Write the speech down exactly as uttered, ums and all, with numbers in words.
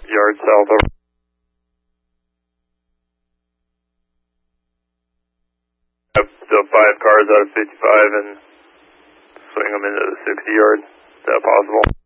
yards south of the five cars out of fifty-five and swing them into the sixty yard. Is that possible?